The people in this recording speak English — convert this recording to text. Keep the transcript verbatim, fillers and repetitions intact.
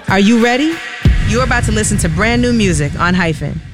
Are you ready? You're about to listen to brand new music on Hyphen.